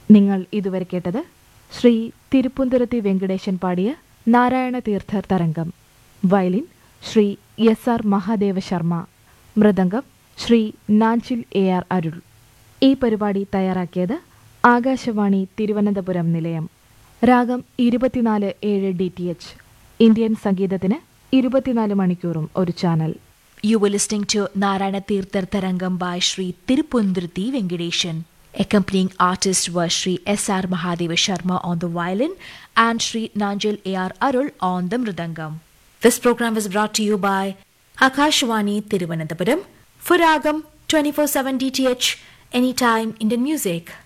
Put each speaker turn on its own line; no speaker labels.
നിങ്ങൾ ഇതുവരെ കേട്ടത് ശ്രീ തിരുപ്പുന്തുരത്തി വെങ്കടേശൻ പാടിയ നാരായണ തീർത്ഥ തരംഗം. Violin Shri SR. മഹാദേവ ശർമ്മ. മൃദംഗം ശ്രീ നാഞ്ചിൽ എ.ആർ. അരുൾ. ഈ പരിപാടി തയ്യാറാക്കിയത് ആകാശവാണി തിരുവനന്തപുരം നിലയം. രാഗം 24/7 DTH. ഇന്ത്യൻ സംഗീതത്തിന് 24 മണിക്കൂറും ഒരു channel.
You were listening to Narayana Tirthar Tarangam by Sri Tirupundruthi Venkadeshan. Accompanying artists were Sri S.R. Mahadeva Sharma on the violin and Sri Nanjil A.R. Arul on the mridangam. This program was brought to you by Akashwani Tiruvananthapuram for Ragam 24/7 DTH, anytime Indian music.